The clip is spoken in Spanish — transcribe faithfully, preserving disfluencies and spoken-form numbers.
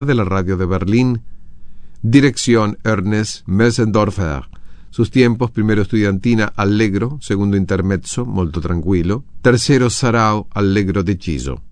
de la radio de Berlín. Dirección Ernest Messendorfer. Sus tiempos: primero estudiantina allegro, segundo intermezzo molto tranquillo, tercero sarao allegro deciso.